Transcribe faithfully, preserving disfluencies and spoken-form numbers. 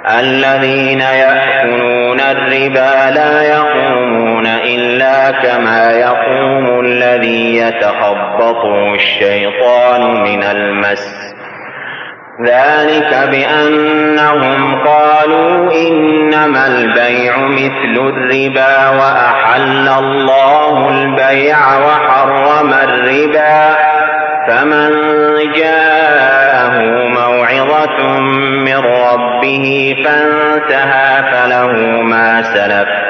الذين يأكلون الربا لا يقومون إلا كما يقوم الذي يتخبطه الشيطان من المس، ذلك بأنهم قالوا إنما البيع مثل الربا وأحل الله البيع وحرم الربا، فمن جاءه موعظة من ربه فانتهى فله ما سلف